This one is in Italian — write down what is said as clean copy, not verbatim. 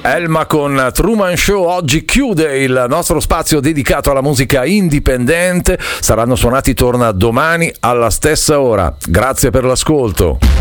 Elma con Truman Show oggi chiude il nostro spazio dedicato alla musica indipendente. Saranno suonati torna domani alla stessa ora. Grazie per l'ascolto.